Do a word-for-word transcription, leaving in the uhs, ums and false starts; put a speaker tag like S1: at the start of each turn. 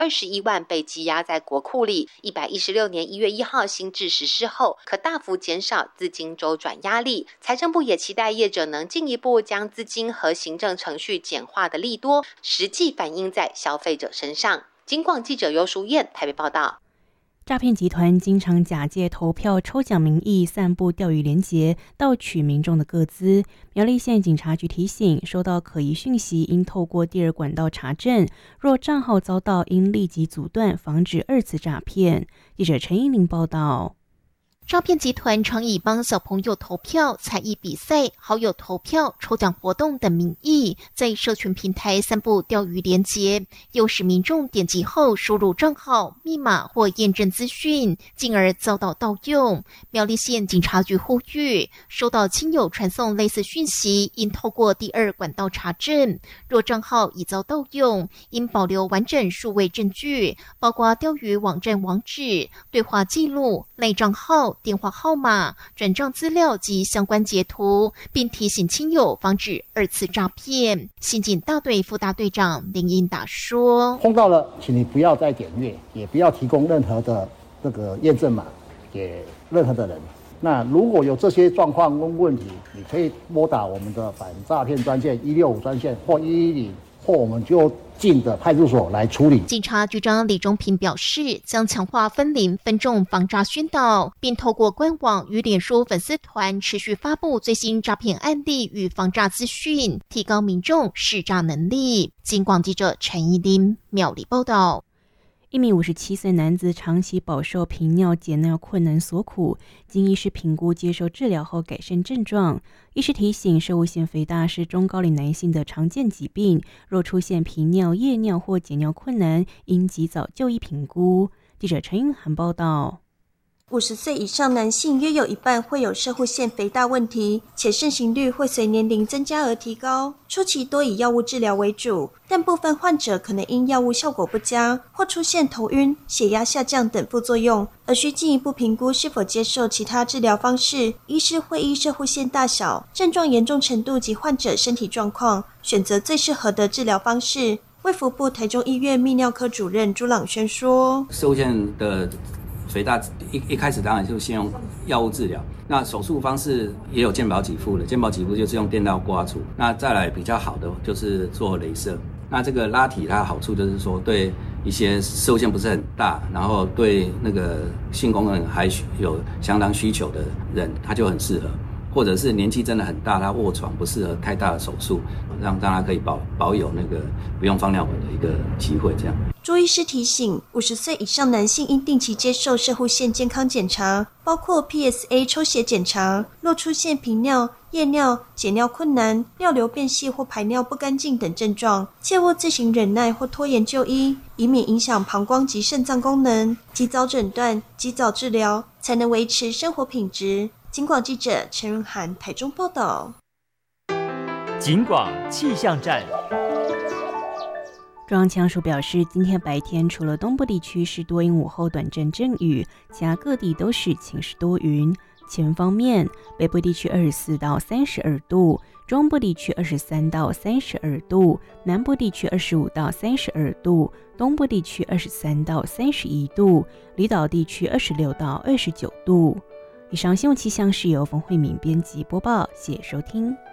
S1: 二十一万被积压在国库里，一百一十六年一月一号新制实施后，可大幅减少资金周转压力。财政部也期待业者能进一步将资金和行政程序简化的利多，实际反映在消费者身上。警广记者尤淑燕台北报道。
S2: 诈骗集团经常假借投票抽奖名义散布钓鱼连结，盗取民众的个资。苗栗县警察局提醒，收到可疑讯息应透过第二管道查证，若账号遭盗应立即阻断，防止二次诈骗。记者陈英玲报道。
S3: 诈骗集团常以帮小朋友投票、才艺比赛、好友投票、抽奖活动等名义，在社群平台散布钓鱼连结，诱使民众点击后输入账号、密码或验证资讯，进而遭到盗用。苗栗县警察局呼吁，收到亲友传送类似讯息，应透过第二管道查证。若账号已遭盗用，应保留完整数位证据，包括钓鱼网站网址、对话记录、类账号、电话号码、转账资料及相关截图，并提醒亲友防止二次诈骗。刑警大队副大队长林英达说：
S4: 碰到了，请你不要再点阅，也不要提供任何的那个验证码给任何的人。那如果有这些状况跟问题，你可以拨打我们的反诈骗专线一六五专线或一一零，或我们就近的派出所来处理。
S3: 警察局长李中平表示，将强化分龄分众防诈宣导，并透过官网与脸书粉丝团持续发布最新诈骗案例与防诈资讯，提高民众识诈能力。警广记者陈怡琳苗栗报道。
S2: 一名五十七岁男子长期饱受频尿解尿困难所苦，经医师评估接受治疗后改善症状。医师提醒，摄护腺肥大是中高龄男性的常见疾病，若出现频尿、夜尿或解尿困难，应及早就医评估。记者陈云涵报道。
S5: 五十岁以上男性约有一半会有摄护腺肥大问题，且盛行率会随年龄增加而提高。初期多以药物治疗为主，但部分患者可能因药物效果不佳，或出现头晕、血压下降等副作用，而需进一步评估是否接受其他治疗方式。医师会依摄护腺大小、症状严重程度及患者身体状况，选择最适合的治疗方式。卫福部台中医院泌尿科主任朱朗轩说：
S6: 摄护腺的肥大一一开始当然就先用药物治疗，那手术方式也有健保给付的，健保给付就是用电刀刮除，那再来比较好的就是做雷射。那这个拉提它的好处就是说，对一些摄护腺不是很大，然后对那个性功能还有相当需求的人，它就很适合。或者是年纪真的很大，他卧床不适合太大的手术，让大家可以保保有那个不用放尿管的一个机会。这样，
S5: 朱医师提醒，五十岁以上男性应定期接受摄护腺健康检查，包括 P S A 抽血检查，若出现频尿、夜尿、解尿困难、尿流变细或排尿不干净等症状，切勿自行忍耐或拖延就医，以免影响膀胱及肾脏功能。及早诊断、及早治疗，才能维持生活品质。警广记者陈润涵台中报道。
S7: 警广气象站。
S2: 中央气象署表示，今天白天除了东部地区是多云午后短阵阵雨，其他各地都是晴时多云。气温方面，北部地区二十四到三十二度，中部地区二十三到三十二度，南部地区二十五到三十二度，东部地区二十三到三十一度，离岛地区二十六到二十九度。以上新闻气象是由冯慧敏编辑播报，谢谢收听。